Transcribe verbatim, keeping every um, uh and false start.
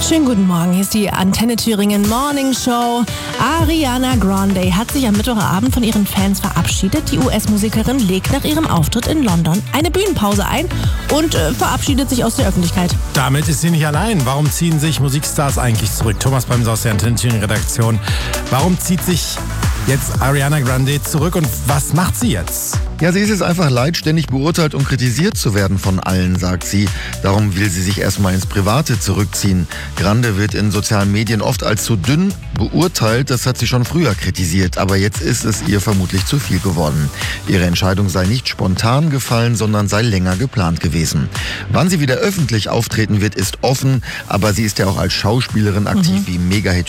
Schönen guten Morgen, hier ist die Antenne Thüringen Morning Show. Ariana Grande hat sich am Mittwochabend von ihren Fans verabschiedet. Die U S-Musikerin legt nach ihrem Auftritt in London eine Bühnenpause ein und äh, verabschiedet sich aus der Öffentlichkeit. Damit ist sie nicht allein. Warum ziehen sich Musikstars eigentlich zurück? Thomas Bremser aus der Antenne Thüringen Redaktion. Warum zieht sich jetzt Ariana Grande zurück und was macht sie jetzt? Ja, sie ist es einfach leid, ständig beurteilt und kritisiert zu werden von allen, sagt sie. Darum will sie sich erstmal ins Private zurückziehen. Grande wird in sozialen Medien oft als zu dünn beurteilt. Das hat sie schon früher kritisiert, aber jetzt ist es ihr vermutlich zu viel geworden. Ihre Entscheidung sei nicht spontan gefallen, sondern sei länger geplant gewesen. Wann sie wieder öffentlich auftreten wird, ist offen, aber sie ist ja auch als Schauspielerin aktiv, mhm. wie Mega-Hit